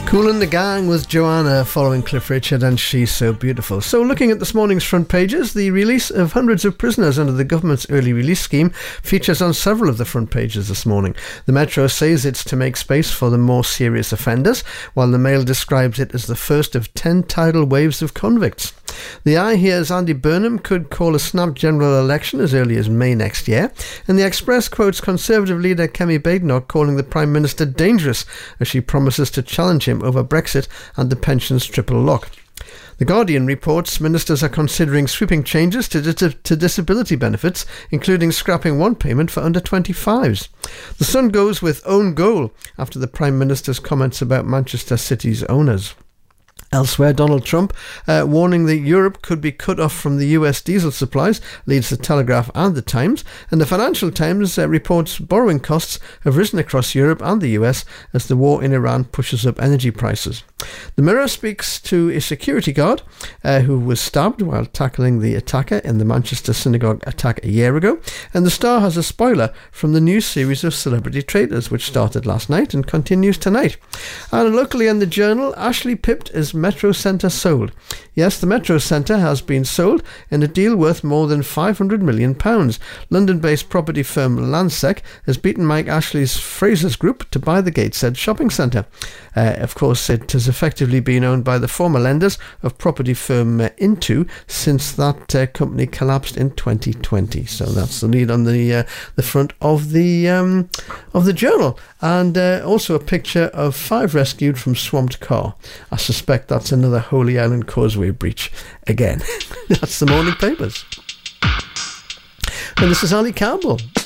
Kool and the Gang with Joanna following Cliff Richard and She's So Beautiful. So looking at this morning's front pages, the release of hundreds of prisoners under the government's early release scheme features on several of the front pages this morning. The Metro says it's to make space for the more serious offenders, while the Mail describes it as the first of 10 tidal waves of convicts. The Eye hears Andy Burnham could call a snap general election as early as May next year, and the Express quotes Conservative leader Kemi Badenoch calling the Prime Minister dangerous as she promises to challenge him over Brexit and the pensions triple lock. The Guardian reports ministers are considering sweeping changes to disability benefits, including scrapping one payment for under 25s. The Sun goes with own goal after the Prime Minister's comments about Manchester City's owners. Elsewhere, Donald Trump warning that Europe could be cut off from the US diesel supplies, leads the Telegraph and the Times, and the Financial Times reports borrowing costs have risen across Europe and the US as the war in Iran pushes up energy prices. The Mirror speaks to a security guard who was stabbed while tackling the attacker in the Manchester synagogue attack a year ago, and the Star has a spoiler from the new series of Celebrity Traitors, which started last night and continues tonight. And locally in the Journal, Ashley Pipt is Metro Centre sold. Yes, the Metro Centre has been sold in a deal worth more than £500 million. London-based property firm Landsec has beaten Mike Ashley's Frasers Group to buy the Gateshead shopping centre. Of course, it has effectively been owned by the former lenders of property firm Into since that company collapsed in 2020. So that's the lead on the front of the Journal, and also a picture of 5 rescued from swamped car. I suspect that's another Holy Island Causeway breach again. That's the morning papers. And this is Ali Campbell.